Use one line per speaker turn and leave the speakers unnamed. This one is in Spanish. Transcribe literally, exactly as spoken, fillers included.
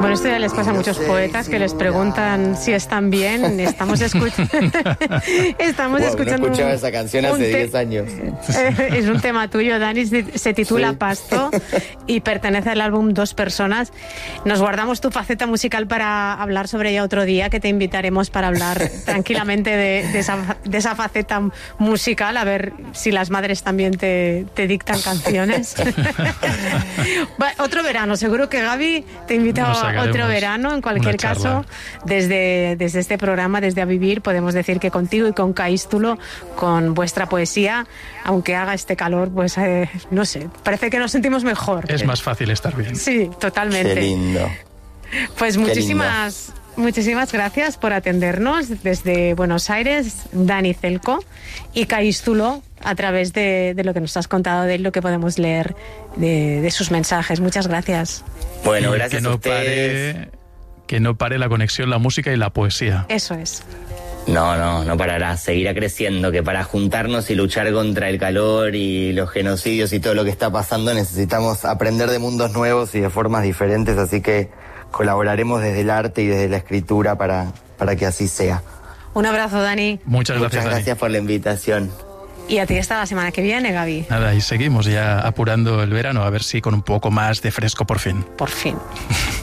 Bueno, esto ya les pasa a muchos poetas que les preguntan si están bien. Estamos, escuch... Estamos
wow,
escuchando...
No escuchaba esa canción hace diez te... años.
Es un tema tuyo, Dani, se titula sí. Pasto y pertenece al álbum Dos Personas. Nos guardamos tu faceta musical para hablar sobre ella otro día, que te invitaremos para hablar tranquilamente de, de, esa, de esa faceta musical, a ver si las madres también te, te dictan canciones. Otro verano, seguro que Gaby te invita a otro verano. En cualquier caso, desde, desde este programa, desde A Vivir, podemos decir que contigo y con Caístulo, con vuestra poesía, aunque haga este calor, pues eh, no sé, parece que nos sentimos mejor.
Es más fácil estar bien.
Sí, totalmente.
Qué lindo.
Pues
Qué
muchísimas...
lindo.
Muchísimas gracias por atendernos desde Buenos Aires, Dani Celco, y Caístulo, a través de, de lo que nos has contado, de lo que podemos leer de, de sus mensajes. Muchas gracias.
Bueno, gracias
que no
a ustedes.
Pare, que no pare la conexión, la música y la poesía.
Eso es.
No, no, no parará, seguirá creciendo, que para juntarnos y luchar contra el calor y los genocidios y todo lo que está pasando necesitamos aprender de mundos nuevos y de formas diferentes, así que colaboraremos desde el arte y desde la escritura para, para que así sea.
Un abrazo, Dani.
Muchas gracias,
Muchas gracias
Dani.
por la invitación.
Y a ti hasta la semana que viene, Gaby.
Nada, y seguimos ya apurando el verano, a ver si con un poco más de fresco por fin.
Por fin.